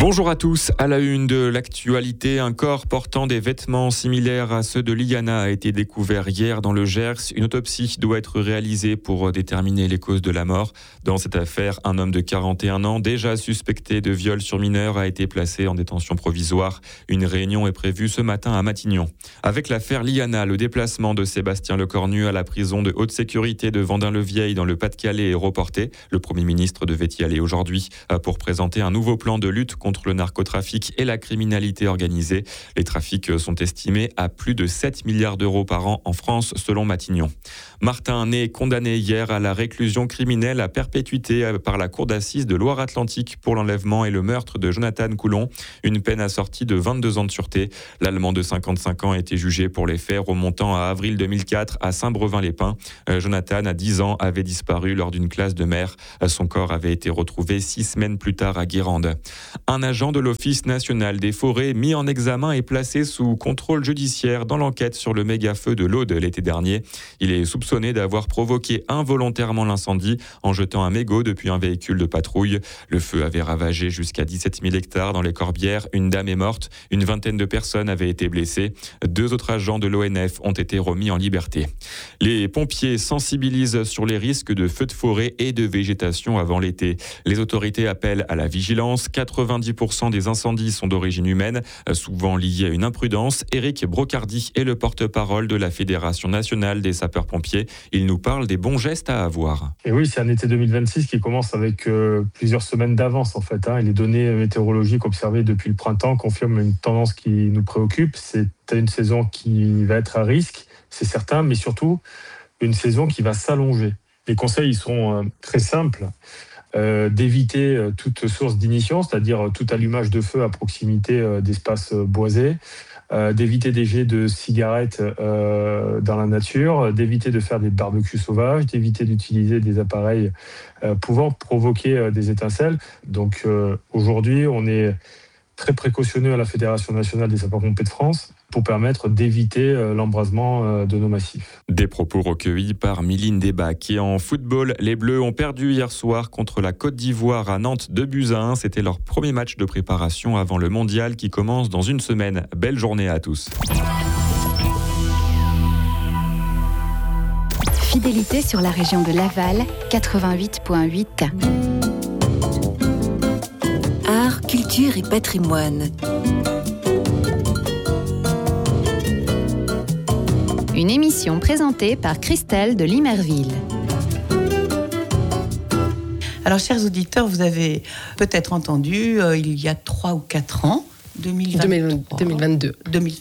Bonjour à tous. À la une de l'actualité, un corps portant des vêtements similaires à ceux de Liana a été découvert hier dans le Gers. Une autopsie doit être réalisée pour déterminer les causes de la mort. Dans cette affaire, un homme de 41 ans, déjà suspecté de viol sur mineur, a été placé en détention provisoire. Une réunion est prévue ce matin à Matignon. Avec l'affaire Liana, le déplacement de Sébastien Lecornu à la prison de haute sécurité de Vendin-le-Vieil dans le Pas-de-Calais est reporté. Le Premier ministre devait y aller aujourd'hui pour présenter un nouveau plan de lutte contre le narcotrafic et la criminalité organisée. Les trafics sont estimés à plus de 7 milliards d'euros par an en France, selon Matignon. Martin Ney, condamné hier à la réclusion criminelle à perpétuité par la cour d'assises de Loire-Atlantique pour l'enlèvement et le meurtre de Jonathan Coulon. Une peine assortie de 22 ans de sûreté. L'Allemand de 55 ans a été jugé pour les faits remontant à avril 2004 à Saint-Brevin-les-Pins. Jonathan, à 10 ans, avait disparu lors d'une classe de mer. Son corps avait été retrouvé 6 semaines plus tard à Guérande. Un agent de l'Office national des forêts mis en examen et placé sous contrôle judiciaire dans l'enquête sur le méga-feu de l'Aude l'été dernier. Il est soupçonné d'avoir provoqué involontairement l'incendie en jetant un mégot depuis un véhicule de patrouille. Le feu avait ravagé jusqu'à 17 000 hectares dans les Corbières. Une dame est morte. Une vingtaine de personnes avaient été blessées. 2 autres agents de l'ONF ont été remis en liberté. Les pompiers sensibilisent sur les risques de feux de forêt et de végétation avant l'été. Les autorités appellent à la vigilance. 90% des incendies sont d'origine humaine, souvent liés à une imprudence. Éric Brocardi est le porte-parole de la Fédération nationale des sapeurs-pompiers. Il nous parle des bons gestes à avoir. Et oui, c'est un été 2026 qui commence avec plusieurs semaines d'avance en fait. Et les données météorologiques observées depuis le printemps confirment une tendance qui nous préoccupe. C'est une saison qui va être à risque, c'est certain, mais surtout une saison qui va s'allonger. Les conseils ils sont très simples. D'éviter toute source d'ignition, c'est-à-dire tout allumage de feu à proximité d'espaces boisés, d'éviter des jets de cigarettes dans la nature, d'éviter de faire des barbecues sauvages, d'éviter d'utiliser des appareils pouvant provoquer des étincelles. Donc aujourd'hui, on est très précautionneux à la Fédération nationale des sapeurs-pompiers de France pour permettre d'éviter l'embrasement de nos massifs. Des propos recueillis par Miline Debac. Et en football, les Bleus ont perdu hier soir contre la Côte d'Ivoire à Nantes 2-1. C'était leur premier match de préparation avant le mondial qui commence dans une semaine. Belle journée à tous. Fidélité sur la région de Laval, 88.8. Art, culture et patrimoine. Une émission présentée par Christelle de Limerville. Alors, chers auditeurs, vous avez peut-être entendu, il y a 3 ou 4 ans, 2022,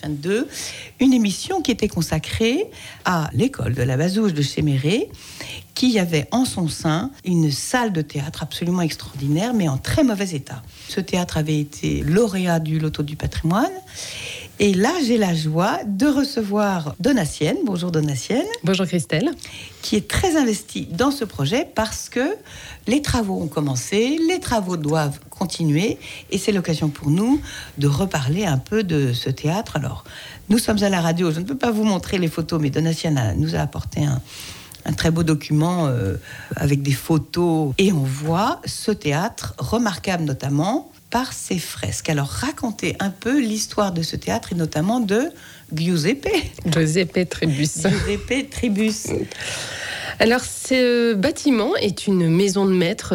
une émission qui était consacrée à l'école de la Bazouge de Chéméré, qui avait en son sein une salle de théâtre absolument extraordinaire, mais en très mauvais état. Ce théâtre avait été lauréat du Loto du patrimoine. Et là, j'ai la joie de recevoir Donatienne. Bonjour Donatienne. Bonjour Christelle. Qui est très investie dans ce projet parce que les travaux ont commencé, les travaux doivent continuer et c'est l'occasion pour nous de reparler un peu de ce théâtre. Alors, nous sommes à la radio, je ne peux pas vous montrer les photos, mais Donatienne nous a apporté un très beau document avec des photos et on voit ce théâtre remarquable notamment par ses fresques. Alors, racontez un peu l'histoire de ce théâtre et notamment de Giuseppe Tribus. Giuseppe Tribus. Alors, ce bâtiment est une maison de maître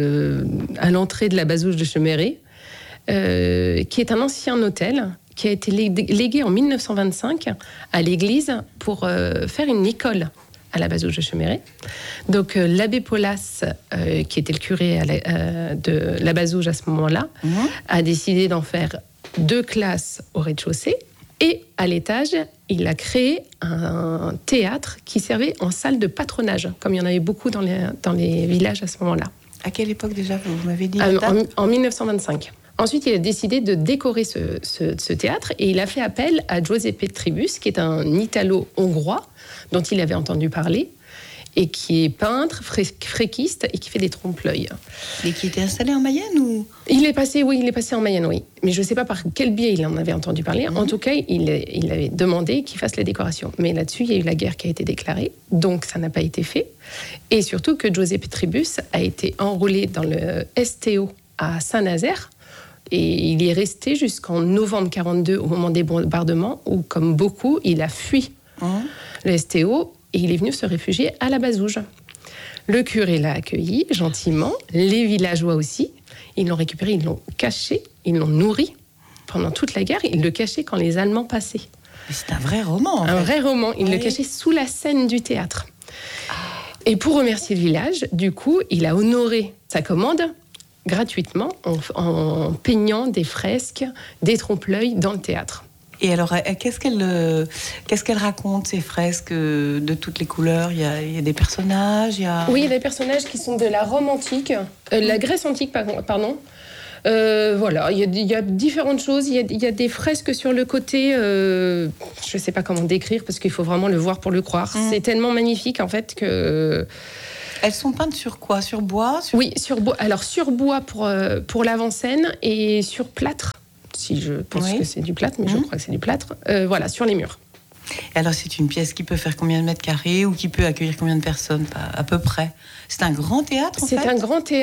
à l'entrée de la Bazouge de Chéméré, qui est un ancien hôtel qui a été légué en 1925 à l'église pour faire une école à la Bazouge de Chéméré. Donc l'abbé Paulas, qui était le curé de la Bazouge à ce moment-là, a décidé d'en faire 2 classes au rez-de-chaussée. Et à l'étage, il a créé un théâtre qui servait en salle de patronage, comme il y en avait beaucoup dans les villages à ce moment-là. À quelle époque déjà, vous m'avez dit en 1925. Ensuite, il a décidé de décorer ce théâtre et il a fait appel à Giuseppe Tribus, qui est un Italo-hongrois dont il avait entendu parler et qui est peintre, fréquiste et qui fait des trompe-l'œil. Et qui était installé en Mayenne ou... Il est passé en Mayenne, oui. Mais je ne sais pas par quel biais il en avait entendu parler. En tout cas, il avait demandé qu'il fasse les décorations. Mais là-dessus, il y a eu la guerre qui a été déclarée, donc ça n'a pas été fait. Et surtout que Giuseppe Tribus a été enrôlé dans le STO à Saint-Nazaire, Et il y est resté jusqu'en novembre 42 au moment des bombardements où, comme beaucoup, il a fui le STO et il est venu se réfugier à la Bazouge. Le curé l'a accueilli gentiment, les villageois aussi. Ils l'ont récupéré, ils l'ont caché, ils l'ont nourri pendant toute la guerre. Ils le cachaient quand les Allemands passaient. C'est un vrai roman. Un vrai roman. Ils le cachaient sous la scène du théâtre. Et pour remercier le village, du coup, il a honoré sa commande gratuitement en peignant des fresques, des trompe-l'œil dans le théâtre. Et alors, qu'est-ce qu'elle raconte, ces fresques de toutes les couleurs? Il y a des personnages, Oui, il y a des personnages qui sont de la Rome antique, la Grèce antique, pardon. Voilà, il y a différentes choses. Il y a des fresques sur le côté. Je ne sais pas comment décrire parce qu'il faut vraiment le voir pour le croire. C'est tellement magnifique en fait que. Elles sont peintes sur quoi? Sur bois? Oui, sur bois. Alors sur bois pour l'avant-scène et sur plâtre. Si je pense que c'est du plâtre, mais je crois que c'est du plâtre. Voilà, sur les murs. Et alors, c'est une pièce qui peut faire combien de mètres carrés ou qui peut accueillir combien de personnes, à peu près? C'est un grand théâtre, en fait? C'est un grand théâtre.